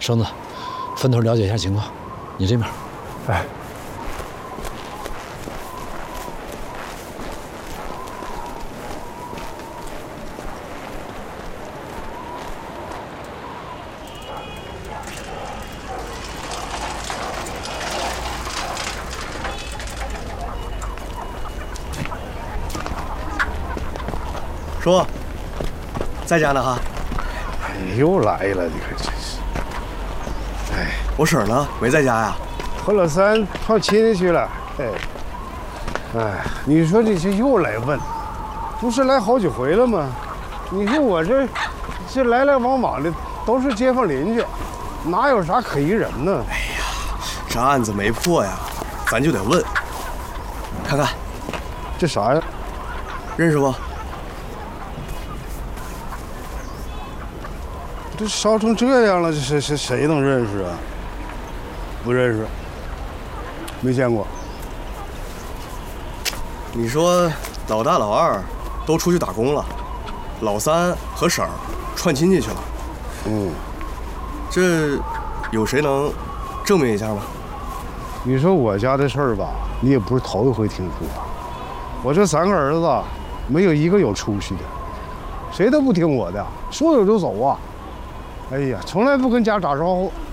绳子，分头了解一下情况。你这边。 哎。 叔，在家呢哈？ 又来了，你可真是。哎， 我婶呢？没在家呀？ 和老三串亲戚去了。哎，你说你这又来问，不是来好几回了吗？你说我这来来往往的都是街坊邻居，哪有啥可疑人呢？ 哎呀，这案子没破呀，咱就得问。看看， 这啥呀？ 认识不？ 这烧成这样了，这谁能认识啊？不认识，没见过。 你说老大老二都出去打工了，老三和婶儿串亲戚去了。这有谁能证明一下吗？ 你说我家的事儿吧，你也不是头一回听说。我这3个儿子，没有一个有出息的，谁都不听我的，说走就走啊。哎呀，从来不跟家打招呼，